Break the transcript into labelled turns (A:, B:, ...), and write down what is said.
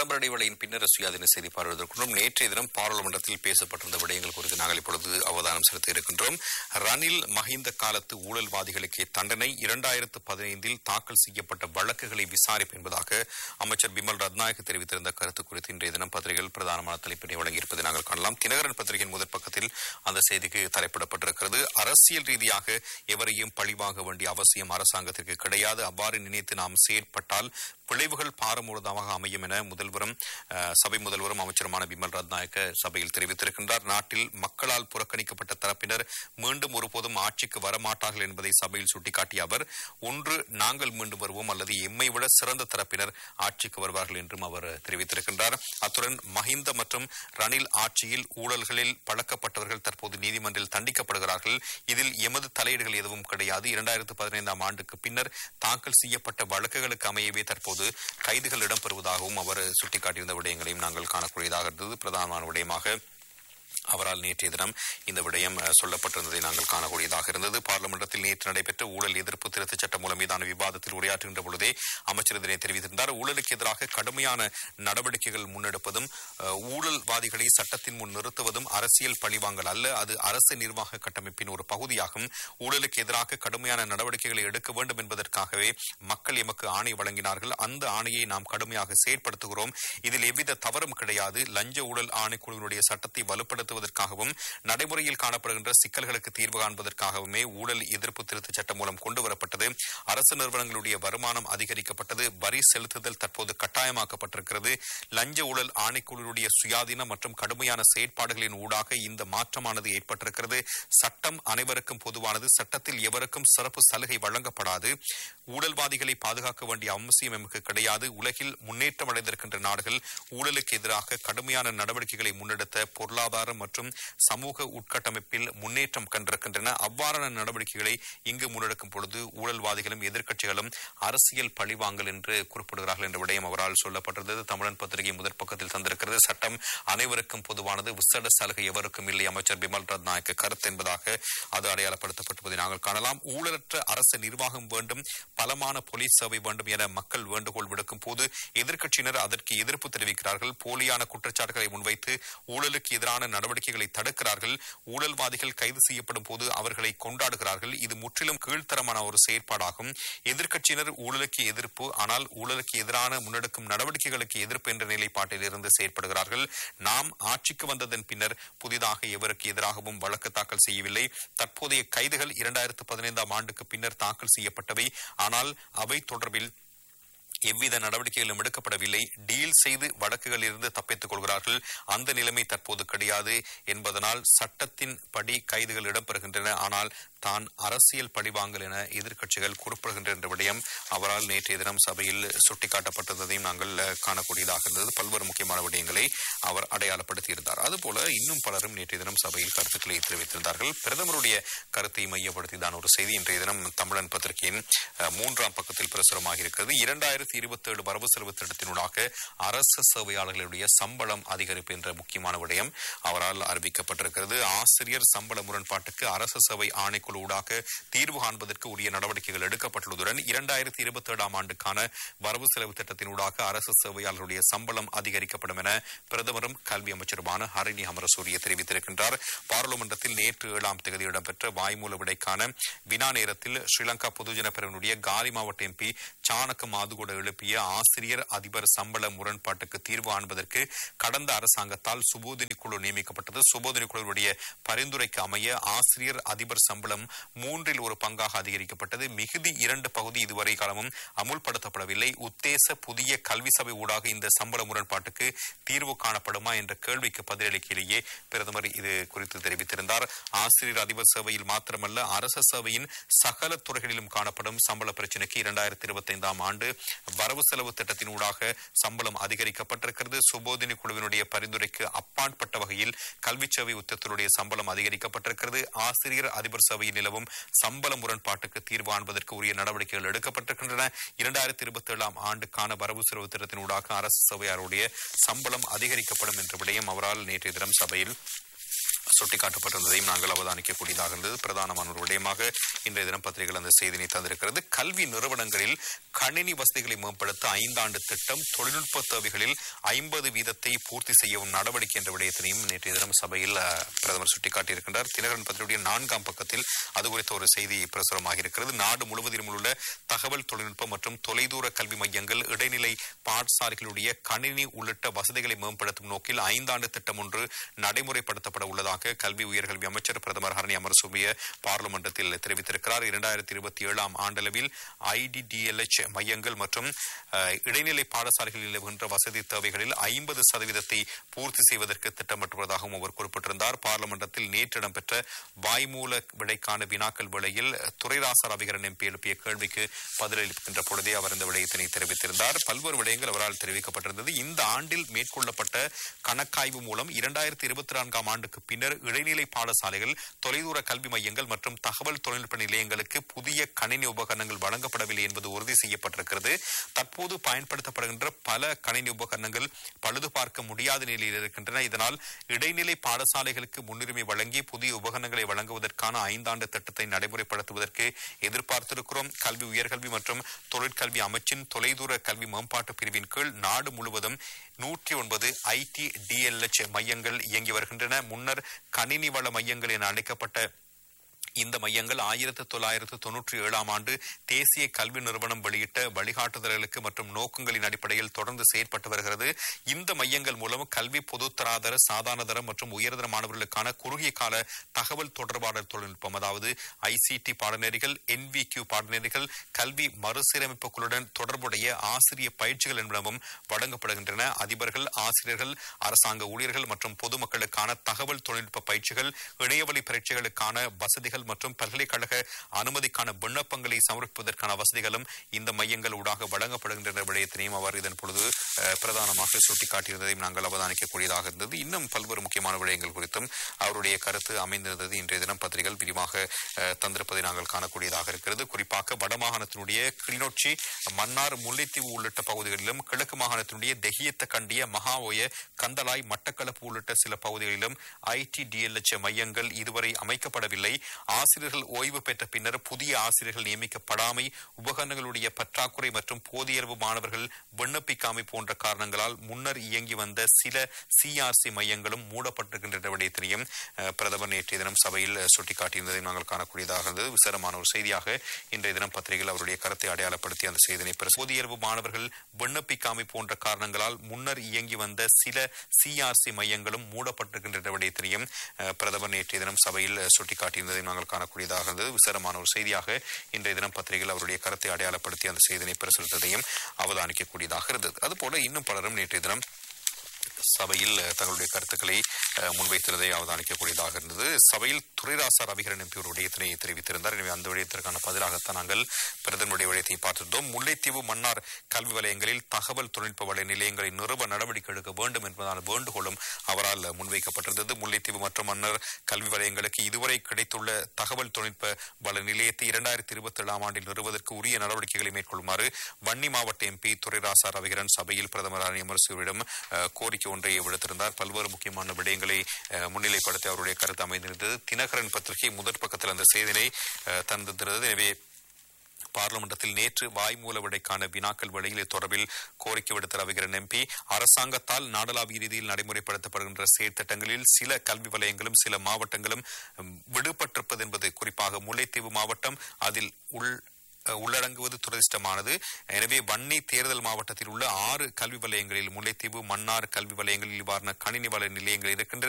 A: விளம்பர இடைவேளையின் பின்னர் சுயாதீன செய்தி பார்வையிடுகின்றோம். நேற்றைய தினம் பாராளுமன்றத்தில் பேசப்பட்டிருந்த விடயங்கள் குறித்து நாங்கள் இப்பொழுது அவதானம் செலுத்த இருக்கின்றோம். ரணில் மஹிந்த காலத்து ஊழல்வாதிகளுக்கே தண்டனை 2015 தாக்கல் செய்யப்பட்ட வழக்குகளை விசாரிப்பு என்பதாக அமைச்சர் பிமல் ரத்நாயக்க தெரிவித்திருந்த கருத்து குறித்து இன்றைய தினம் பத்திரிகைகள் பிரதானமான தலைப்பினை வழங்கியிருப்பதை நாங்கள் காணலாம். தினகரன் பத்திரிகையின் முதற் பக்கத்தில் அந்த செய்திக்கு தலைப்பிடப்பட்டிருக்கிறது. அரசியல் ரீதியாக எவரையும் பழிவாங்க வேண்டிய அவசியம் அரசாங்கத்திற்கு கிடையாது. அவ்வாறு நினைத்து நாம் செயற்பட்டால் விளைவுகள் பாரமூலமாக அமையும் என சபை முதல்வரும் அமைச்சருமான பிமல் ரத்நாயக்க சபையில் தெரிவித்திருக்கின்றார். நாட்டில் மக்களால் புறக்கணிக்கப்பட்ட தரப்பினர் மீண்டும் ஒருபோதும் ஆட்சிக்கு வரமாட்டார்கள் என்பதை சபையில் சுட்டிக்காட்டிய அவர், ஒன்று நாங்கள் மீண்டும் வருவோம் அல்லது எம்மை விட சிறந்த தரப்பினர் ஆட்சிக்கு வருவார்கள் என்றும் அவர் தெரிவித்திருக்கின்றார். அத்துடன் மஹிந்த மற்றும் ரணில் ஆட்சியில் ஊழல்களில் பழக்கப்பட்டவர்கள் தற்போது நீதிமன்றில் தண்டிக்கப்படுகிறார்கள். இதில் எமது தலையீடுகள் எதுவும் கிடையாது. 2015 ஆண்டுக்கு பின்னர் தாக்கல் செய்யப்பட்ட வழக்குகளுக்கு அமையவே தற்போது கைதுகள் இடம்பெறுவதாகவும் அவர் சுட்டிக்காட்டியிருந்த விடயங்களையும் நாங்கள் காணக்கூடியதாக இருந்தது. பிரதானமான விடயமாக அவரால் நேற்றைய தினம் இந்த விடயம் சொல்லப்பட்டிருந்ததை நாங்கள் காணக்கூடியதாக இருந்தது. பார்லிமெண்டத்தில் நேற்று நடைபெற்ற ஊழல் எதிர்ப்பு திருத்தச் சட்டம் மூலம் மீதான விவாதத்தில் உரையாற்றுகின்ற பொழுதே அமைச்சர் இதனை தெரிவித்திருந்தார். ஊழலுக்கு எதிராக கடுமையான நடவடிக்கைகள் முன்னெடுப்பதும் ஊழல்வாதிகளை சட்டத்தின் முன் நிறுத்துவதும் அரசியல் பழிவாங்கல் அல்ல, அது அரசு நிர்வாக கட்டமைப்பின் ஒரு பகுதியாகும். ஊழலுக்கு எதிராக கடுமையான நடவடிக்கைகளை எடுக்க வேண்டும் என்பதற்காகவே மக்கள் எமக்கு ஆணை வழங்கினார்கள். அந்த ஆணையை நாம் கடுமையாக செயற்படுத்துகிறோம். இதில் எவ்வித தவறும் கிடையாது. லஞ்ச ஊழல் ஆணைக்குழுவினுடைய சட்டத்தை வலுப்படுத்துவதற்காகவும் நடைமுறையில் காணப்படுகின்ற சிக்கல்களுக்கு தீர்வு காண்பதற்காகவுமே ஊழல் எதிர்ப்பு திருத்த சட்டம் மூலம் கொண்டுவரப்பட்டது. அரசு நிறுவனங்களுடைய வருமானம் அதிகரிக்கப்பட்டது. வரி செலுத்துதல் தற்போது கட்டாயமாக்கப்பட்டிருக்கிறது. லஞ்ச ஊழல் ஆணைக்குழுவுடைய சுயாதீனம் மற்றும் கடுமையான செயற்பாடுகளின் ஊடாக இந்த மாற்றமானது ஏற்பட்டிருக்கிறது. சட்டம் அனைவருக்கும் பொதுவானது. சட்டத்தில் எவருக்கும் சிறப்பு சலுகை வழங்கப்படாது. ஊழல்வாதிகளை பாதுகாக்க வேண்டிய அவசியம் எமக்கு கிடையாது. உலகில் முன்னேற்றம் அடைந்திருக்கின்ற நாடுகள் ஊழலுக்கு எதிராக கடுமையான நடவடிக்கைகளை முன்னெடுத்த பொருளாதார மற்றும் சமூக உட்கட்டமைப்பில் முன்னேற்றம் கண்டிருக்கின்றன. அவ்வாறான நடவடிக்கைகளை இங்கு முன்னெடுக்கும் பொழுது ஊழல்வாதிகளும் எதிர்க்கட்சிகளும் அரசியல் பழிவாங்கல் என்று குறிப்பிடுகிறார்கள் என்ற விடயம் அவரால் சொல்லப்பட்டிருந்தது. தமிழன் பத்திரிகை முதற் பக்கத்தில் தந்திருக்கிறது. சட்டம் அனைவருக்கும் பொதுவானது. விசேட சலுகை எவருக்கும் இல்லை. அமைச்சர் பிமல் ரத்நாயக்க கருத்து என்பதாக அது அடையாளப்படுத்தப்பட்டிருப்பதை நாங்கள் காணலாம். ஊழலற்ற அரசு நிர்வாகம் வேண்டும், பலமான போலீஸ் சேவை வேண்டும் என மக்கள் வேண்டுகோள் விடுக்கும் போது எதிர்க்கட்சியினர் அதற்கு எதிர்ப்பு தெரிவிக்கிறார்கள். போலியான குற்றச்சாட்டுகளை முன்வைத்து ஊழலுக்கு எதிரான நடவடிக்கைகளை தடுக்கிறார்கள். ஊழல்வாதிகள் கைது செய்யப்படும் போது அவர்களை கொண்டாடுகிறார்கள். இது முற்றிலும் கீழ்த்தரமான ஒரு செயற்பாடாகும். எதிர்க்கட்சியினர் ஊழலுக்கு எதிர்ப்பு, ஆனால் ஊழலுக்கு எதிரான முன்னெடுக்கும் நடவடிக்கைகளுக்கு எதிர்ப்பு என்ற நிலைப்பாட்டில் இருந்து செயற்படுகிறார்கள். நாம் ஆட்சிக்கு வந்ததன் பின்னர் புதிதாக எவருக்கு எதிராகவும் வழக்கு தாக்கல் செய்யவில்லை. தற்போதைய கைதுகள் 2015 ஆண்டுக்கு பின்னர் தாக்கல் செய்யப்பட்டவை. ஆனால் அவை தொடர்பில் எவ்வித நடவடிக்கைகளும் எடுக்கப்படவில்லை. டீல் செய்து வழக்குகளில் இருந்து தப்பித்துக் கொள்கிறார்கள். அந்த நிலைமை தற்போது கிடையாது என்பதனால் சட்டத்தின் படி கைதுகள் இடம்பெறுகின்றன. ஆனால் தான் அரசியல் பழிவாங்கல் என எதிர்க்கட்சிகள் குறிப்பிடுகின்ற என்ற விடயம் அவரால் நேற்றைய தினம் சபையில் சுட்டிக்காட்டப்பட்டதையும் நாங்கள் காணக்கூடியதாக இருந்தது. பல்வேறு முக்கியமான விடயங்களை அவர் அடையாளப்படுத்தியிருந்தார். அதுபோல இன்னும் பலரும் நேற்றைய தினம் சபையில் கருத்துக்களை தெரிவித்திருந்தார்கள். பிரதமருடைய கருத்தை மையப்படுத்திதான் ஒரு செய்தி இன்றைய தினம் தமிழன் பத்திரிகையின் 3ஆம் பக்கத்தில் பிரசுரமாக இருக்கிறது. 2027 வரவு செலவு திட்டத்தினூடாக அரசு சேவையாளர்களுடைய சம்பளம் அதிகரிப்பு என்ற முக்கியமான விடயம் அவரால் அறிவிக்கப்பட்டிருக்கிறது. ஆசிரியர் சம்பள முரண்பாட்டுக்கு அரசு சேவை ஆணைக்குழு ஊடாக தீர்வு காண்பதற்கு உரிய நடவடிக்கைகள் எடுக்கப்பட்டுள்ளதுடன் 2027 ஆண்டுக்கான வரவு செலவு திட்டத்தினூடாக அரசு சேவையாளர்களுடைய சம்பளம் அதிகரிக்கப்படும் என பிரதமரும் கல்வி அமைச்சருமான ஹரிணி அமரசூரிய தெரிவித்திருக்கின்றார். பாராளுமன்றத்தில் நேற்று 7ஆம் தேதி இடம்பெற்ற வாய்மூல விடைக்கான வினா நேரத்தில் ஸ்ரீலங்கா பொதுஜன பிரிவினுடைய காலி மாவட்ட எம்பி சாணக்க மாதுகூட எழுப்பிய ஆசிரியர் அதிபர் சம்பள முரண்பாட்டுக்கு தீர்வு காண்பதற்கு கடந்த அரசாங்கத்தால் சுபோதினி குழு நியமிக்கப்பட்டது. சுபோதினி குழுவுடைய பரிந்துரைக்கு அமைய ஆசிரியர் அதிபர் சம்பளம் 1/3 பங்காக அதிகரிக்கப்பட்டது. மிகுதி 2 பகுதி இதுவரை காலமும் அமுல்படுத்தப்படவில்லை. உத்தேச புதிய கல்வி சபை ஊடாக இந்த சம்பள முரண்பாட்டுக்கு தீர்வு காணப்படுமா என்ற கேள்விக்கு பதிலளிக்கையிலேயே பிரதமர் இது குறித்து தெரிவித்திருந்தார். ஆசிரியர் அதிபர் சேவையில் மாத்திரமல்ல, அரசு சேவையின் சகல துறைகளிலும் காணப்படும் சம்பள பிரச்சினைக்கு 2025 ஆண்டு வரவு செலவு திட்டத்தின் ஊடாக சம்பளம் அதிகரிக்கப்பட்டிருக்கிறது. சுபோதினி குழுவினுடைய பரிந்துரைக்கு அப்பாற்பட்ட வகையில் கல்வி சேவை உத்தியத்தினுடைய சம்பளம் அதிகரிக்கப்பட்டிருக்கிறது. ஆசிரியர் அதிபர் சேவையில் நிலவும் சம்பள முரண்பாட்டுக்கு தீர்வு காண்பதற்கு உரிய நடவடிக்கைகள் எடுக்கப்பட்டிருக்கின்றன. 2027 ஆண்டுக்கான வரவு செலவு திட்டத்தின் ஊடாக அரசு சேவையாளருடைய சம்பளம் அதிகரிக்கப்படும் என்ற விடயம் அவரால் நேற்றைய தினம் சபையில் சுட்டிக்காட்டப்பட்டிருந்ததையும் நாங்கள் அவதானிக்கக்கூடியதாக இருந்தது. பிரதானமான ஒரு விடயமாக இன்றைய தினம் பத்திரிகைகள் அந்த செய்தியை தந்திருக்கிறது. கல்வி நிறுவனங்களில் கணினி வசதிகளை மேம்படுத்த 5 ஆண்டு திட்டம், தொழில்நுட்ப தேவைகளில் 50% பூர்த்தி செய்யவும் நடவடிக்கை என்ற விடயத்தினையும் நேற்றைய தினம் சபையில் பிரதமர் சுட்டிக்காட்டியிருக்கின்றார். தினகரன் பத்திரிகையுடைய 4ஆம் பக்கத்தில் அது குறித்த ஒரு செய்தி பிரசுரமாக இருக்கிறது. நாடு முழுவதிலும் உள்ள தகவல் தொழில்நுட்பம் மற்றும் தொலைதூர கல்வி மையங்கள், இடைநிலை பாடசாலைகளுடைய கணினி உள்ளிட்ட வசதிகளை மேம்படுத்தும் நோக்கில் 5 ஆண்டு திட்டம் ஒன்று நடைமுறைப்படுத்தப்பட உள்ளதாக கல்வி உயர்கல்வி அமைச்சர் பிரதமர் ஹரணி அமரசூரிய பார்லிமெண்டத்தில் தெரிவித்திருக்கிறார். 2027 ஆண்டளவில் IDDLH மையங்கள் மற்றும் இடைநிலை பாடசாலைகளில் நிலவுகின்ற வசதி தேவைகளில் 50% பூர்த்தி செய்வதற்கு திட்டமிட்டுள்ளதாகவும் அவர் குறிப்பிட்டிருந்தார். பார்லிமெண்டத்தில் நேற்று இடம்பெற்ற வாய்மூல விடைக்கான வினாக்கள் வேளையில் துரைராசா ரவிகரன் MP எழுப்பிய கேள்விக்கு பதிலளிக்கின்ற பொழுதே அவர் இந்த விடயத்தினை தெரிவித்திருந்தார். பல்வேறு விடயங்கள் அவரால் தெரிவிக்கப்பட்டிருந்தது. இந்த ஆண்டில் மேற்கொள்ளப்பட்ட கணக்காய்வு மூலம் 2024 ஆண்டுக்கு பின்னர் இடைநிலை பாடசாலைகள், தொலைதூர கல்வி மையங்கள் மற்றும் தகவல் தொழில்நுட்ப நிலையங்களுக்கு புதிய கணினி உபகரணங்கள் வழங்கப்படவில்லை என்பது உறுதி செய்யப்பட்டிருக்கிறது. தற்போது பயன்படுத்தப்படுகின்ற பல கணினி உபகரணங்கள் பழுது பார்க்க முடியாத நிலையில் இருக்கின்றன. இதனால் இடைநிலை பாடசாலைகளுக்கு முன்னுரிமை வழங்கி புதிய உபகரணங்களை வழங்குவதற்கான 5 ஆண்டு திட்டத்தை நடைமுறைப்படுத்துவதற்கு எதிர்பார்த்திருக்கிறோம். கல்வி உயர்கல்வி மற்றும் தொழிற்கல்வி அமைச்சின் தொலைதூர கல்வி மேம்பாட்டு பிரிவின் கீழ் நாடு முழுவதும் 109 IDDLH மையங்கள் இயங்கி வருகின்றன. முன்னர் கணினி வள மையங்கள் என அழைக்கப்பட்ட இந்த மையங்கள் 1997 ஆண்டு தேசிய கல்வி நிறுவனம் வெளியிட்ட வழிகாட்டுதல்களுக்கு மற்றும் நோக்கங்களின் அடிப்படையில் தொடர்ந்து செயற்பட்டு வருகிறது. இந்த மையங்கள் மூலம் கல்வி பொதுத்தராதர, சாதாரணதர மற்றும் உயர்தர மாணவர்களுக்கான குறுகிய கால தகவல் தொடர்பாடல் தொழில்நுட்பம், அதாவது ICT பாடநெறிகள், NVQ பாடநெறிகள், கல்வி மறுசீரமைப்புகளுடன் தொடர்புடைய ஆசிரிய பயிற்சிகள் என்பனவும் வழங்கப்படுகின்றன. அதிபர்கள், ஆசிரியர்கள், அரசாங்க ஊழியர்கள் மற்றும் பொதுமக்களுக்கான தகவல் தொழில்நுட்ப பயிற்சிகள், இணையவழி பரீட்சைகளுக்கான வசதிகள் மற்றும் பல்கலைக்கழக அனுமதிக்கான விண்ணப்பங்களை சமர்ப்பிப்பதற்கான வசதிகளும் இந்த மையங்கள் ஊடாக வழங்கப்படுகின்ற விடயத்தினையும் அவர் இதன் பொழுது பிரதானமாக சுட்டிக்காட்டியிருந்ததையும் நாங்கள் அவதானிக்கக்கூடியதாக இருந்தது. இன்னும் பல்வேறு முக்கியமான விடயங்கள் குறித்தும் அவருடைய கருத்து அமைந்திருந்தது. இன்றைய தினம் பத்திரிகைகள் விரிவாக தந்திருப்பதை நாங்கள் காணக்கூடியதாக இருக்கிறது. குறிப்பாக வடமாகாணத்தினுடைய கிளிநொச்சி, மன்னார், முல்லைத்தீவு உள்ளிட்ட பகுதிகளிலும், கிழக்கு மாகாணத்தினுடைய தெஹியத்த கண்டிய, மகாஓய, கந்தளாய், மட்டக்களப்பு உள்ளிட்ட சில பகுதிகளிலும் IDDLH மையங்கள் இதுவரை அமைக்கப்படவில்லை. ஆசிரியர்கள் ஓய்வு பெற்ற பின்னர் புதிய ஆசிரியர்கள் நியமிக்கப்படாமை, உபகரணங்களுடைய பற்றாக்குறை மற்றும் போதியளவு மாணவர்கள் விண்ணப்பிக்காமை போன்ற காரணங்களால் முன்னர் இயங்கி வந்த சில CRC மையங்களும் மூடப்பட்டிருக்கின்ற விடயத்தினையும் பிரதமர் நேற்றைய தினம் சபையில் சுட்டிக்காட்டியிருந்ததை நாங்கள் காணக்கூடியதாக இருந்தது. விசேடமான ஒரு செய்தியாக இன்றைய தினம் பத்திரிகையில் அவருடைய கருத்தை அடையாளப்படுத்தி அந்த செய்தியை போதியளவு மாணவர்கள் விண்ணப்பிக்காமை போன்ற காரணங்களால் முன்னர் இயங்கி வந்த சில CRC மையங்களும் மூடப்பட்டிருக்கின்ற விடயத்தினையும் பிரதமர் நேற்றைய தினம் சபையில் சுட்டிக்காட்டியிருந்ததை நாங்கள் காணக்கூடியதாக இருந்தது. விசேடமான ஒரு செய்தியாக இன்றைய தினம் பத்திரிகையில் அவருடைய கருத்தை அடையாளப்படுத்தி அந்த செய்தியை பிரசுரித்ததையும் அவதானிக்கக்கூடியதாக இருந்தது. அதுபோல இன்னும் பலரும் நேற்றைய தினம் சபையில் தங்களுடைய கருத்துக்களை முன்வைத்திருந்ததை அவதானிக்கக்கூடியதாக இருந்தது. சபையில் துரைராசா ரவிகரன் MP ஒரு விடயத்தினை தெரிவித்திருந்தார். எனவே அந்த விடயத்திற்கான பதிலாகத்தான் நாங்கள் பிரதமருடைய விடயத்தை பார்த்திருந்தோம். முல்லைத்தீவு, மன்னார் கல்வி வலயங்களில் தகவல் தொழில்நுட்ப வலை நிலையங்களை நிறுவ நடவடிக்கை எடுக்க வேண்டும் என்பதான வேண்டுகோளும் அவரால் முன்வைக்கப்பட்டிருந்தது. முல்லைத்தீவு மற்றும் மன்னார் கல்வி வலயங்களுக்கு இதுவரை கிடைத்துள்ள தகவல் தொழில்நுட்ப வலை நிலையத்தை 2027 ஆண்டில் நிறுவுவதற்கு உரிய நடவடிக்கைகளை மேற்கொள்ளுமாறு வன்னி மாவட்ட MP துரைராசா ரவிகரன் சபையில் பிரதமர் ஹரணி அமரசூரியவிடம் கோரிக்கை ஒன்றை விடுத்திருந்தார். பல்வேறு முக்கியமான விடயங்களை முன்னிலைப்படுத்தி அவருடைய கருத்து அமைந்திருந்தது. தினகரன் பத்திரிகை முதற் பக்கத்தில் அந்த செய்தியை தந்திருந்தது. எனவே பார்லிமெண்டத்தில் நேற்று வாய்மூல விடைக்கான வினாக்கள் வேளையில் தொடர்பில் கோரிக்கை விடுத்த ரவிகரன் MP, அரசாங்கத்தால் நாடளாவிய ரீதியில் நடைமுறைப்படுத்தப்படுகின்ற செயற்திட்டங்களில் சில கல்வி வலயங்களும் சில மாவட்டங்களும் விடுபட்டிருப்பது என்பது, குறிப்பாக முல்லைத்தீவு மாவட்டம் அதில் உள்ளடங்குவது துரதிஷ்டமானது. எனவே வன்னி தேர்தல் மாவட்டத்தில் உள்ள 6 கல்வி வலயங்களில், முல்லைத்தீவு, மன்னார் கல்வி வலயங்களில் இவ்வாறான கணினி வள நிலையங்கள் இருக்கின்றன.